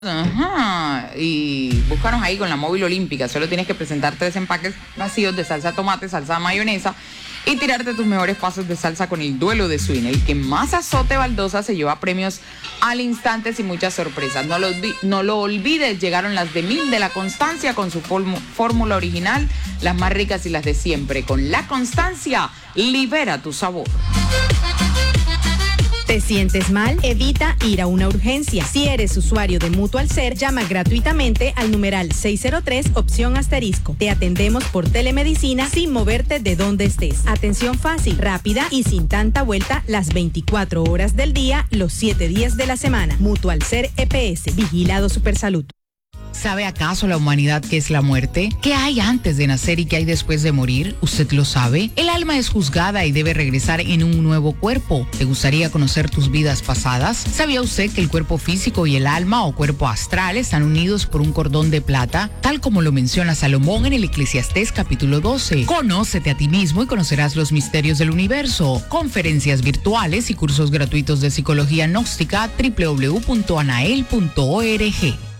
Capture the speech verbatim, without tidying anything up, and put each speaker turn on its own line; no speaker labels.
Ajá, y búscanos ahí con la móvil olímpica. Solo tienes que presentar tres empaques vacíos de salsa tomate, salsa mayonesa y tirarte tus mejores pasos de salsa con el duelo de swing. El que más azote baldosa se lleva premios al instante y muchas sorpresas. No lo, no lo olvides, llegaron las de Mil de la Constancia con su fórmula original, las más ricas y las de siempre. Con La Constancia, libera tu sabor.
¿Te sientes mal? Evita ir a una urgencia. Si eres usuario de Mutual Ser, llama gratuitamente al numeral seis cero tres, opción asterisco. Te atendemos por telemedicina sin moverte de donde estés. Atención fácil, rápida y sin tanta vuelta las veinticuatro horas del día, los siete días de la semana. Mutual Ser E P S, Vigilado Supersalud.
¿Sabe acaso la humanidad qué es la muerte? ¿Qué hay antes de nacer y qué hay después de morir? ¿Usted lo sabe? El alma es juzgada y debe regresar en un nuevo cuerpo. ¿Te gustaría conocer tus vidas pasadas? ¿Sabía usted que el cuerpo físico y el alma o cuerpo astral están unidos por un cordón de plata? Tal como lo menciona Salomón en el Eclesiastés capítulo doce. Conócete a ti mismo y conocerás los misterios del universo. Conferencias virtuales y cursos gratuitos de psicología gnóstica, doble u doble u doble u punto anael punto org.